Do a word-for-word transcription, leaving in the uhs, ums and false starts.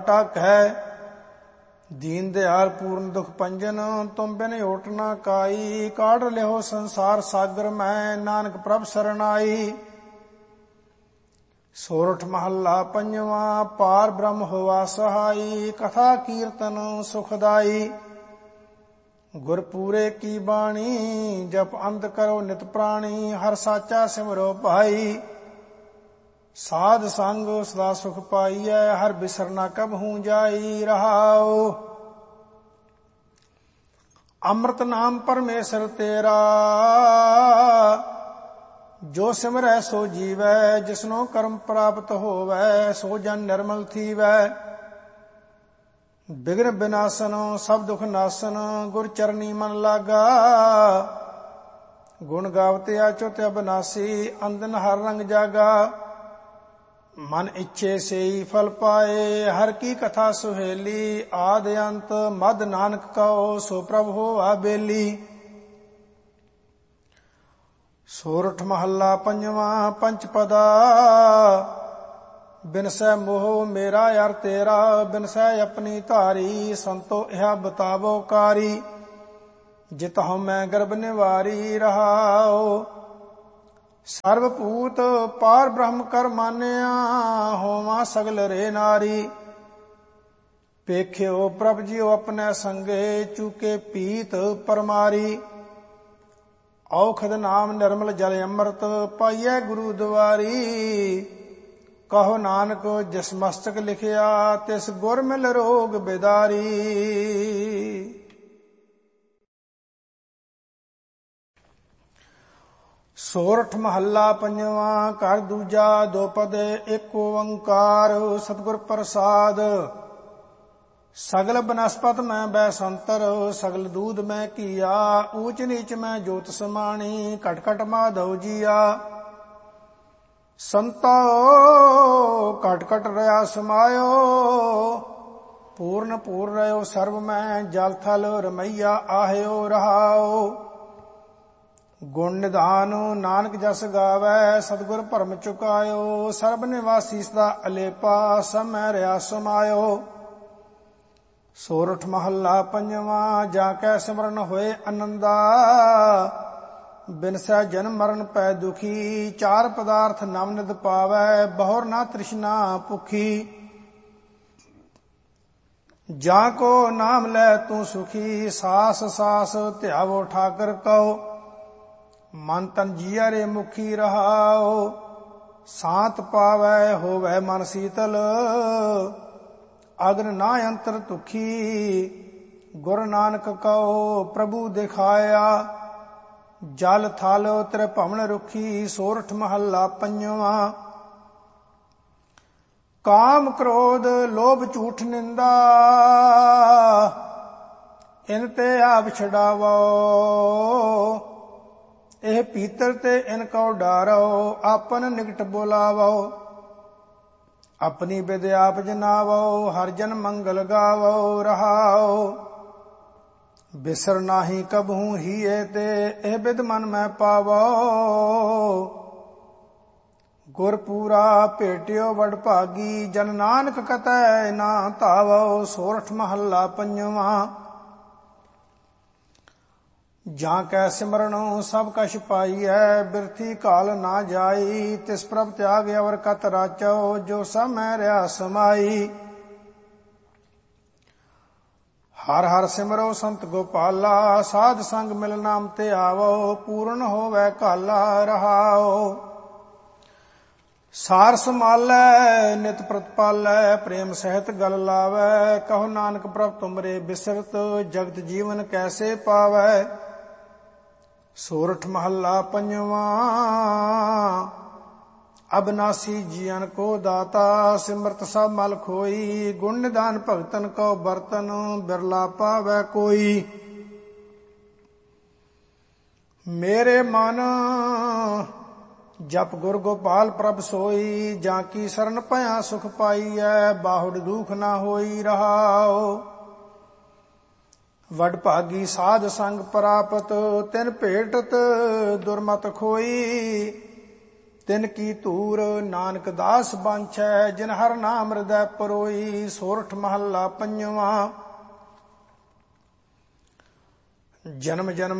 ਟਕ ਹੈ। ਦੀਨ ਦਿਆਲ ਪੂਰਨ ਦੁਖ ਪੰਜਨ, ਤੁਮ ਬਿਨ ਓਟ ਨਾ ਕਾਈ। ਕਾਢ ਲਿਓ ਸੰਸਾਰ ਸਾਗਰ ਮੈਂ, ਨਾਨਕ ਪ੍ਰਭ ਸਰਨਾਈ। ਸੋਰਠ ਮਹੱਲਾ ਪੰਜਵਾ। ਪਾਰ ਬ੍ਰਹਮ ਹੋਵਾ ਸਹਾਈ, ਕਥਾ ਕੀਰਤਨ ਸੁਖਦਾਈ। ਗੁਰ ਪੂਰੇ ਕੀ ਬਾਣੀ, ਜਪ ਅੰਤ ਕਰੋ ਨਿਤ ਪ੍ਰਾਣੀ। ਹਰ ਸਾਚਾ ਸਿਮਰੋ ਭਾਈ, ਸਾਧ ਸੰਗ ਸਦਾ ਸੁਖ ਪਾਈਐ। ਹਰ ਬਿਸਰ ਨਾ ਕਬਹੂ ਜਾਈ ਰਹਾਉ। ਅੰਮ੍ਰਿਤ ਨਾਮ ਪਰਮੇਸ਼ਰ ਤੇਰਾ, ਜੋ ਸਿਮਰੈ ਸੋ ਜੀਵੈ। ਜਿਸਨੋ ਕਰਮ ਪ੍ਰਾਪਤ ਹੋਵੈ, ਸੋ ਜਨ ਨਿਰਮਲ ਥੀਵੈ। ਬਿਘਨ ਬਿਨਾਸਨ ਸਭ ਦੁਖ ਨਾਸਨ, ਗੁਰ ਚਰਨੀ ਮਨ ਲਾਗਾ। ਗੁਣ ਗਾਵਤੇ ਅਚੁਤ ਅਬਨਾਸੀ, ਅੰਦਨ ਹਰ ਰੰਗ ਜਾਗਾ। ਮਨ ਇੱਛੇ ਸੇਈ ਫਲ ਪਾਏ, ਹਰ ਕੀ ਕਥਾ ਸੁਹੇਲੀ। ਆਦ ਅੰਤ ਮਦ ਨਾਨਕ ਕਉ, ਸੋ ਪ੍ਰਭ ਹੋਆ ਬੇਲੀ। ਸੋਰਠ ਮਹੱਲਾ ਪੰਜਵਾ। ਪੰਚ ਪਦਾ ਬਿਨਸੈ ਮੋਹ ਮੇਰਾ ਯਾਰ ਤੇਰਾ, ਬਿਨਸੈ ਆਪਣੀ ਧਾਰੀ। ਸੰਤੋ ਇਹਾ ਬਤਾਵੋ ਕਾਰੀ, ਜਿਤ ਹਉ ਮੈਂ ਗਰਭ ਨਿਵਾਰੀ ਰਹਾਉ। ਸਰਬ ਭੂਤ ਪਾਰ ਬ੍ਰਹਮ ਕਰ ਮਾਨਿਆ, ਹੋਵਾਂ ਸਗਲ ਰੇ ਨਾਰੀ। ਪੇਖਿਓ ਪ੍ਰਭ ਜੀਓ ਆਪਣੇ ਸੰਗੇ, ਚੂਕੇ ਪੀਤ ਪਰਮਾਰੀ। ਔਖਦ ਨਾਮ ਨਿਰਮਲ ਜਲ ਅੰਮ੍ਰਿਤ, ਪਾਈਐ ਗੁਰੂ ਦੁਆਰੀ। ਕਹੋ ਨਾਨਕ ਜਿਸ ਮਸਤਕ ਲਿਖਿਆ, ਤਿਸ ਗੁਰ ਮਿਲ ਰੋਗ ਬਿਦਾਰੀ। ਸੋਰਠ ਮਹੱਲਾ ਪੰਜਵਾ। ਘਰ ਦੂਜਾ ਦੋਪਦ ਏਕ ਓੰਕਾਰ, ਸਤਿਗੁਰ ਪ੍ਰਸਾਦ। ਸਗਲ ਬਨਸਪਤ ਮੈਂ ਬੈ ਸੰਤਰ, ਸਗਲ ਦੂਧ ਮੈਂ ਕੀਆ। ਊਚ ਨੀਚ ਮੈਂ ਜੋਤ ਸਮਾਣੀ, ਘਟ ਘਟ ਮਾਧਵ ਜੀਆ। ਸੰਤੋ ਘਟ ਘਟ ਰਹਾ ਸਮਾਇਓ, ਪੂਰਨ ਪੂਰ ਰਹਿਓ ਸਰਬ ਮੈਂ। ਜਲ ਥਲ ਰਮਈਆ ਆਹਿਓ ਰਹਾਓ। ਗੁਣ ਨਿਧਾਨ ਨਾਨਕ ਜਸ ਗਾਵੈ, ਸਤਿਗੁਰ ਭਰਮ ਚੁਕਾਇਓ। ਸਰਬ ਨਿਵਾਸੀ ਸਦਾ ਅਲੇਪਾ, ਸਭ ਮੈਂ ਰਿਹਾ ਸਮਾਇਓ। ਸੋਰਠ ਮਹੱਲਾ ਪੰਜਵਾ। ਜਾ ਕੈ ਸਿਮਰਨ ਹੋਏ ਅਨੰਦਾ, ਬਿਨਸੈ ਜਨਮ ਮਰਨ ਪੈ ਦੁਖੀ। ਚਾਰ ਪਦਾਰਥ ਨਵ ਨਿਧ ਪਾਵੈ, ਬਹੁਰ ਨਾ ਤ੍ਰਿਸ਼ਨਾ ਭੁਖੀ। ਜਾਂ ਕੋ ਨਾਮ ਲੈ ਤੂੰ ਸੁਖੀ, ਸਾਸ ਸਾਸ ਧਿਆਵੋ ਠਾਕਰ ਕਉ। ਮਨ ਤਨ ਜੀਆ ਰੇ ਮੁਖੀ ਰਹਾਉ। ਸਾਤ ਪਾਵੈ ਹੋਵੈ ਮਨ ਸੀਤਲ, ਅਗਨ ਨਾ ਅੰਤਰ ਤੁਖੀ। ਗੁਰ ਨਾਨਕ ਕਉ ਪ੍ਰਭੂ ਦਿਖਾਇਆ, ਜਲ ਥਲ ਤ੍ਰਿ ਭਵਨ ਰੁਖੀ। ਸੋਰਠ ਮਹੱਲਾ ਪੰਜਵਾ। ਕਾਮ ਕ੍ਰੋਧ ਲੋਭ ਝੂਠ ਨਿੰਦਾ, ਇਨ ਤੇ ਆਪ ਛਡਾਵੋ। ਇਹ ਪੀਤਰ ਤੇ ਇਨ ਕਉ ਡਾਰੋ, ਆਪਨ ਨਿਕਟ ਬੁਲਾਵੋ। ਆਪਣੀ ਬਿਦ ਆਪ ਜਨਾਵੋ, ਹਰ ਜਨ ਮੰਗਲ ਗਾਵੋ ਰਹਾਉ। ਬਿਸਰ ਨਾਹੀ ਕਬਹੂ ਹੀਏ ਤੇ, ਇਹ ਬਿਦ ਮਨ ਮੈਂ ਪਾਵੋ। ਗੁਰ ਪੂਰਾ ਭੇਟਿਓ ਵਡ ਭਾਗੀ, ਜਨ ਨਾਨਕ ਕਤੈ ਨਾ ਧਾਵੋ। ਸੋਰਠ ਮਹੱਲਾ ਪੰਜਵਾ। ਜਾਂ ਕੈ ਸਿਮਰਨ ਸਭ ਕਛ ਪਾਈਐ, ਬਿਰਥੀ ਕਾਲ ਨਾ ਜਾਈ। ਤਿਸ ਪ੍ਰਭ ਤਿਆਗ ਅਵਰ ਕਤ ਰਾਚੋ, ਜੋ ਸਭ ਮੈਂ ਰਿਹਾ ਸਮਾਈ। ਹਰ ਹਰ ਸਿਮਰੋ ਸੰਤ ਗੋਪਾਲਾ, ਸਾਧ ਸੰਗ ਮਿਲ ਨਾਮ ਤੇ ਆਵੋ। ਪੂਰਨ ਹੋਵੈ ਕਾਲਾ ਰਹਾਉ। ਸਾਰ ਸੰਭਾਲੈ ਨਿਤ ਪ੍ਰਤਪਾਲੈ, ਪ੍ਰੇਮ ਸਹਿਤ ਗਲ ਲਾਵੈ। ਕਹੋ ਨਾਨਕ ਪ੍ਰਭ ਤੁਮਰੇ ਬਿਸਰਤ, ਜਗਤ ਜੀਵਨ ਕੈਸੇ ਪਾਵੈ। ਸੋਰਠ ਮਹੱਲਾ ਪੰਜਵਾ। ਅਬਨਾਸੀ ਜੀਵਨ ਕੋ ਦਾਤਾ, ਸਿਮਰਤ ਸਭ ਮਲ ਖੋਈ। ਗੁਣ ਨਿਧਾਨ ਭਗਤਨ ਕੋ ਬਰਤਨ, ਬਿਰਲਾ ਪਾਵੈ ਕੋਈ। ਮੇਰੇ ਮਨ ਜਪ ਗੁਰ ਗੋਪਾਲ ਪ੍ਰਭ ਸੋਈ। ਜਾਂ ਕੀ ਸਰਨ ਭਇਆ ਸੁਖ ਪਾਈਐ, ਬਾਹੁੜ ਦੁਖ ਨਾ ਹੋਈ ਰਹਾਉ। ਵਡ ਭਾਗੀ ਸਾਧ ਸੰਗ ਪ੍ਰਾਪਤ, ਤਿਨ ਭੇਟਤ ਦੁਰਮਤ ਖੋਈ। ਤਿਨ ਕੀ ਧੂਰ ਨਾਨਕ ਦਾਸ ਬਾਂਛੈ, ਜਿਨ ਹਰ ਨਾਮ ਹਿਰਦੈ ਪਰੋਈ। ਸੋਰਠ ਮਹੱਲਾ ਪੰਜਵਾਂ। ਜਨਮ ਜਨਮ